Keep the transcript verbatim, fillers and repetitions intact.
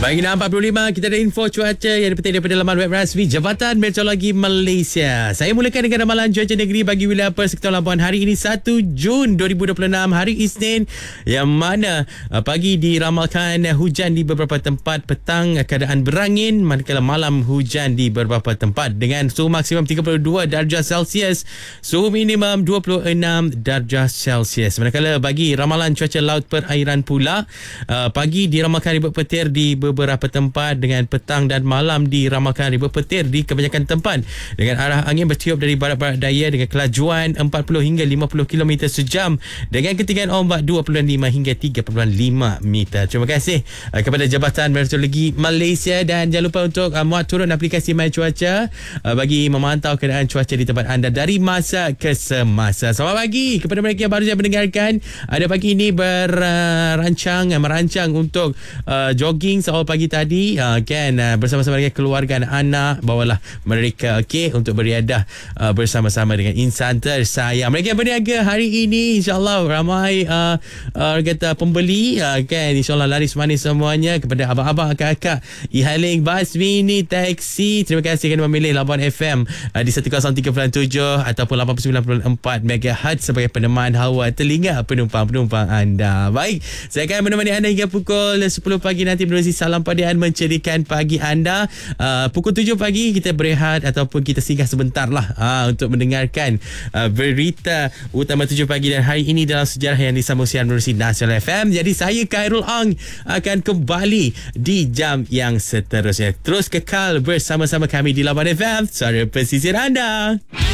Pagi enam empat puluh lima, kita ada info cuaca yang dipetik daripada laman web rasmi Jabatan Meteorologi Malaysia. Saya mulakan dengan ramalan cuaca negeri bagi wilayah Perth Sekitar Labuan hari ini satu Jun dua ribu dua puluh enam, hari Isnin, yang mana uh, pagi diramalkan uh, hujan di beberapa tempat, petang uh, keadaan berangin, manakala malam hujan di beberapa tempat dengan suhu maksimum tiga puluh dua darjah Celsius, suhu minimum dua puluh enam darjah Celsius. Manakala bagi ramalan cuaca laut perairan pula, uh, pagi diramalkan ribut petir di beberapa tempat dengan petang dan malam diramalkan ribut petir di kebanyakan tempat dengan arah angin bertiup dari barat-barat daya dengan kelajuan empat puluh hingga lima puluh kilometer sejam dengan ketinggian ombak dua puluh lima hingga tiga puluh lima meter. Terima kasih uh, kepada Jabatan Meteorologi Malaysia, dan jangan lupa untuk uh, muat turun aplikasi My Cuaca uh, bagi memantau keadaan cuaca di tempat anda dari masa ke semasa. Selamat pagi kepada mereka yang baru saja mendengarkan. Ada pagi ini berancang uh, merancang untuk uh, jogging awal pagi tadi, uh, kan uh, bersama-sama dengan keluarga dan anak, bawalah mereka okey untuk beriadah uh, bersama-sama dengan insan tersayang. Mereka yang berniaga hari ini, insyaAllah ramai uh, uh, kata pembeli, uh, kan insyaAllah laris manis semuanya. Kepada abang-abang, akak-akak e-hailing, bas, mini, taksi, terima kasih kerana memilih Labuan F M uh, di seratus tiga puluh tujuh ataupun lapan puluh sembilan perpuluhan empat megahertz sebagai peneman hawa telinga penumpang-penumpang anda. Baik, saya akan menemani anda hingga pukul sepuluh pagi nanti menerusi Salam Padian mencerikan pagi anda. Uh, pukul tujuh pagi kita berehat ataupun kita singgah sebentar lah uh, untuk mendengarkan uh, berita utama tujuh pagi dan hari ini dalam sejarah yang disambung siaran menerusi Nasional F M. Jadi saya Khairul Ang akan kembali di jam yang seterusnya. Terus kekal bersama-sama kami di Labuan F M, suara pesisir anda.